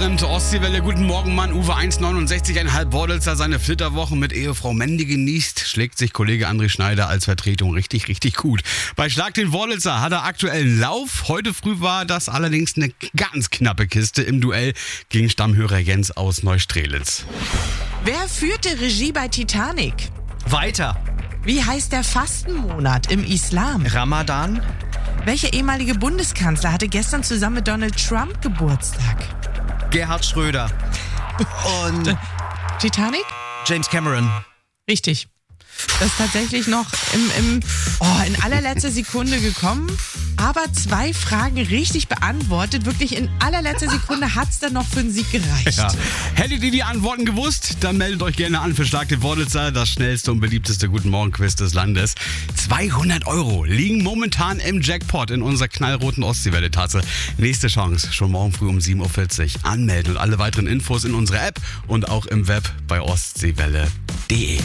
während Ostseewelle Guten Morgen Mann Uwe 1,69,5 Wordelser seine Flitterwoche mit Ehefrau Mandy genießt, schlägt sich Kollege André Schneider als Vertretung richtig gut. Bei Schlag den Wordelser hat er aktuellen Lauf. Heute früh war das allerdings eine ganz knappe Kiste im Duell gegen Stammhörer Jens aus Neustrelitz. Wer führte Regie bei Titanic? Weiter. Wie heißt der Fastenmonat im Islam? Ramadan. Welcher ehemalige Bundeskanzler hatte gestern zusammen mit Donald Trump Geburtstag? Gerhard Schröder. Und Titanic? James Cameron. Richtig. Das ist tatsächlich noch in allerletzter Sekunde gekommen, aber 2 Fragen richtig beantwortet. Wirklich in allerletzter Sekunde hat es dann noch für einen Sieg gereicht. Ja. Hättet ihr die Antworten gewusst, dann meldet euch gerne an für Schlag den Wordelser, das schnellste und beliebteste Guten Morgen Quiz des Landes. 200 € liegen momentan im Jackpot in unserer knallroten Ostseewelle-Tasse. Nächste Chance, schon morgen früh um 7.40 Uhr. Anmelden und alle weiteren Infos in unserer App und auch im Web bei ostseewelle.de.